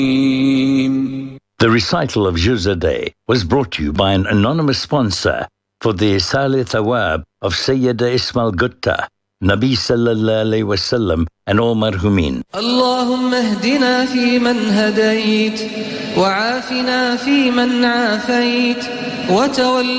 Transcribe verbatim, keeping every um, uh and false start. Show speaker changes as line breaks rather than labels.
The recital of Juz a Day was brought to you by an anonymous sponsor for the Isali Thawab of Sayyida Ismail Gutta, Nabi sallallahu alayhi wa sallam, and all marhumin.
اللهم اهدنا فيمن هديت وعافنا فيمن عافيت وتولنا